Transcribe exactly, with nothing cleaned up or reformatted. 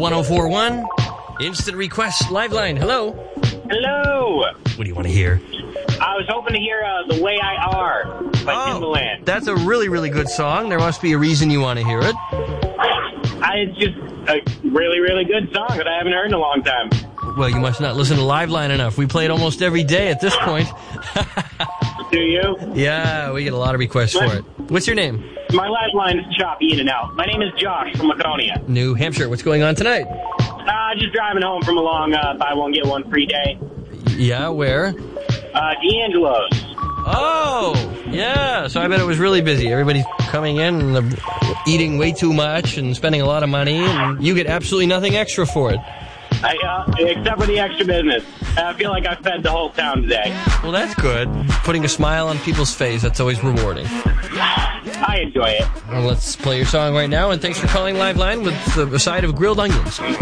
one oh four one. Instant Request Liveline. Hello. Hello. What do you want to hear? I was hoping to hear uh, The Way I Are by Oh, Timbaland. that's a really, really good song. There must be a reason you want to hear it. I, it's just a really, really good song that I haven't heard in a long time. Well, you must not listen to Liveline enough. We play it almost every day at this point. Do you? Yeah, we get a lot of requests for it. What's your name? My lifeline is choppy in and out. My name is Josh from Laconia. New Hampshire. What's going on tonight? Uh, just driving home from a long uh, buy one, get one free day. Yeah, where? Uh, D'Angelo's. Oh, yeah. So I bet it was really busy. Everybody's coming in and they're eating way too much and spending a lot of money, and you get absolutely nothing extra for it. I, uh, except for the extra business. I feel like I fed the whole town today. Well, that's good. Putting a smile on people's face, that's always rewarding. I enjoy it. Well, let's play your song right now, and thanks for calling Liveline with the side of grilled onions.